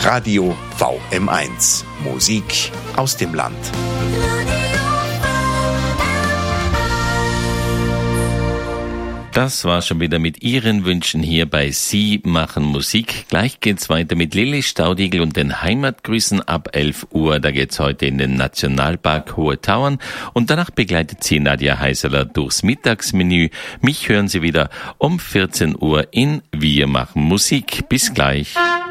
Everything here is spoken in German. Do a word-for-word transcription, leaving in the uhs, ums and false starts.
Radio V M eins. Musik aus dem Land. Das war schon wieder mit Ihren Wünschen hier bei Sie machen Musik. Gleich geht's weiter mit Lilly Staudigl und den Heimatgrüßen ab elf Uhr. Da geht's heute in den Nationalpark Hohe Tauern. Und danach begleitet Sie Nadja Heißeler durchs Mittagsmenü. Mich hören Sie wieder um vierzehn Uhr in Wir machen Musik. Bis gleich.